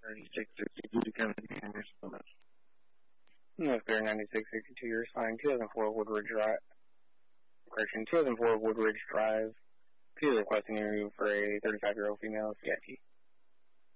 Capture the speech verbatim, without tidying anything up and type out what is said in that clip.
ninety-six sixty-two to come in and response. North Clear ninety-six sixty-two, you're assigned two thousand four Woodridge Drive. Correction, two thousand four Woodridge Drive. Please requesting interview for a thirty-five-year-old female C I T.